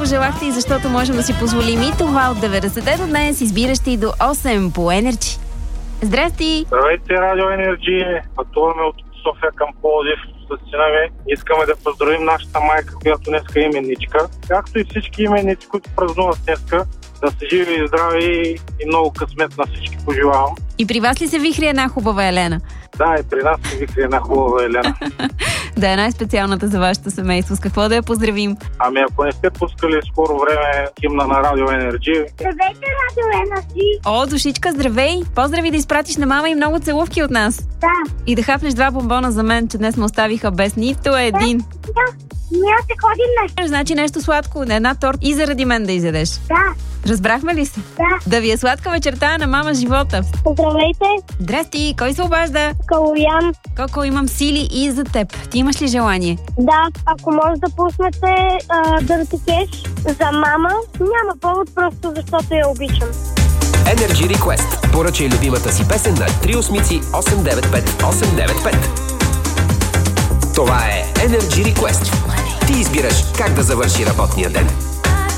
пожелахте и защото можем да си позволим и това от 90-те до днес, избиращи до 8 по Energy. Здрасти! Здравейте, Радио Energy. Пътуваме от София към Пловдив с сина ми. Искаме да поздравим нашата майка, която днеска е именничка, както и всички именници, които празнуват днеска. Да са живи и здрави и много късмет на всички пожелавам. И при вас ли се вихри една хубава Елена? Да, и при нас се вихри една хубава Елена. Да е най-специалната за вашето семейство. С какво да я поздравим? Ами ако не сте пускали скоро време химна на Радио Energy. Здравейте, Радио Energy! О, душичка, здравей! Поздрави да изпратиш на мама и много целувки от нас. Да. И да хапнеш 2 бомбона за мен, че днес ме оставиха без нито един. Да, ние ще ходим на... Значи нещо сладко, на една торт и заради мен да изядеш. Да. Разбрахме ли се? Да. Да ви е сладка вечерта на мама живота. Здравейте. Здрасти, кой се обажда? Калоян. Коко, имам сили и за теб. Ти имаш ли желание? Да, ако може да пуснете Dirty Cash за мама, няма повод, просто защото я обичам. Energy Request. Поръчай любимата си песен на 385-895-895. Това е Energy Request. Ти избираш как да завърши работния ден.